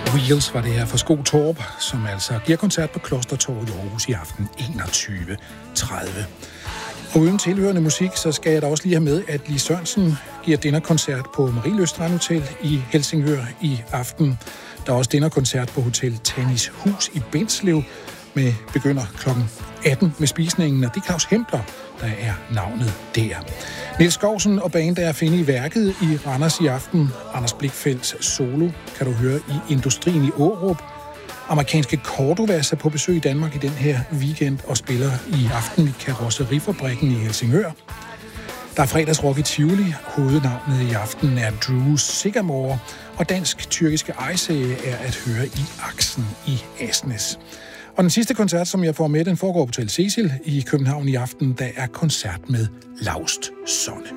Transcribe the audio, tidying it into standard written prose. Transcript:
Wheels var det her fra Sko Torp, som altså giver koncert på Klostertorvet i Aarhus i aften 21.30. Og uden tilhørende musik, så skal jeg da også lige have med, at Lis Sørensen giver dinnerkoncert på Marieløs Strandhotel i Helsingør i aften. Der er også dinnerkoncert på Hotel Tannis Hus i Bindslev, med begynder kl. 18 med spisningen, og det er Claus Hempler, der er navnet der. Niels Skovsen og band er at finde i værket i Randers i aften. Anders Blichfeldts solo kan du høre i Industrien i Aarup. Amerikanske Cordovas er på besøg i Danmark i den her weekend og spiller i aften i Karosserifabrikken i Helsingør. Der er fredagsrock i Tivoli. Hovednavnet i aften er Drew Sigamore, og dansk-tyrkiske Ejse er at høre i Aksen i Asnes. Og den sidste koncert, som jeg får med, den foregår på Hotel Cecil i København i aften. Der er koncert med Laust Sonne.